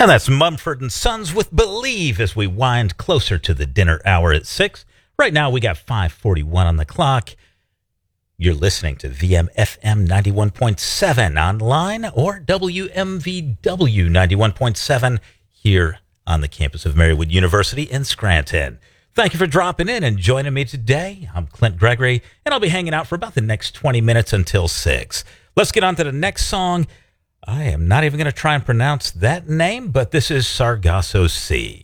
And that's Mumford & Sons with Believe as we wind closer to the dinner hour at 6. Right now we got 5:41 on the clock. You're listening to VMFM 91.7 online or WMVW 91.7 here on the campus of Marywood University in Scranton. Thank you for dropping in and joining me today. I'm Clint Gregory, and I'll be hanging out for about the next 20 minutes until 6. Let's get on to the next song. I am not even going to try and pronounce that name, but this is Sargasso Sea.